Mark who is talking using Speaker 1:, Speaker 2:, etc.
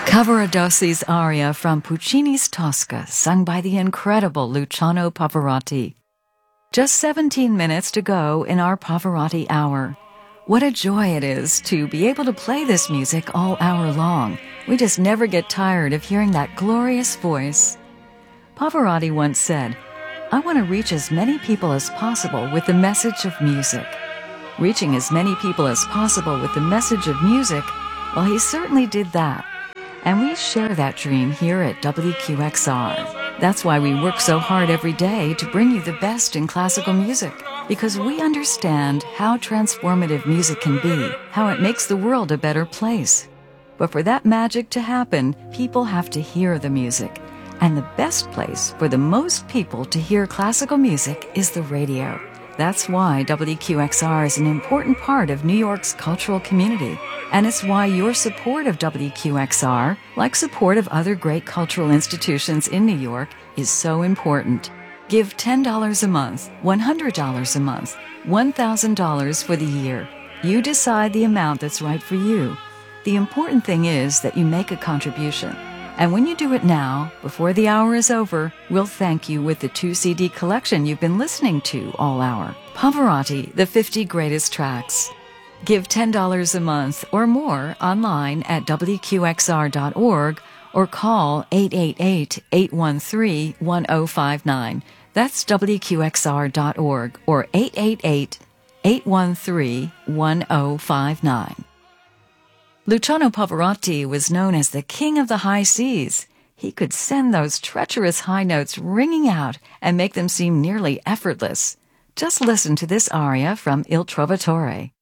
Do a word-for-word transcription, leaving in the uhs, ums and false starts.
Speaker 1: Cavaradosi's aria from Puccini's Tosca, sung by the incredible Luciano Pavarotti. Just seventeen minutes to go in our Pavarotti hour. What a joy it is to be able to play this music all hour long. We just never get tired of hearing that glorious voice. Pavarotti once said, "I want to reach as many people as possible with the message of music." Reaching as many people as possible with the message of music, well, he certainly did that. And we share that dream here at W Q X R. That's why we work so hard every day to bring you the best in classical music, because we understand how transformative music can be, how it makes the world a better place. But for that magic to happen, people have to hear the music. And the best place for the most people to hear classical music is the radio. That's why W Q X R is an important part of New York's cultural community. And it's why your support of W Q X R, like support of other great cultural institutions in New York, is so important. Give ten dollars a month, one hundred dollars a month, one thousand dollars for the year. You decide the amount that's right for you. The important thing is that you make a contribution. And when you do it now, before the hour is over, we'll thank you with the two C D collection you've been listening to all hour. Pavarotti, the fifty Greatest Tracks. Give ten dollars a month or more online at W Q X R dot org or call eight eight eight, eight one three, one zero five nine. That's W Q X R dot org or eight eight eight, eight one three, one zero five nine. Luciano Pavarotti was known as the king of the high C's. He could send those treacherous high notes ringing out and make them seem nearly effortless. Just listen to this aria from Il Trovatore.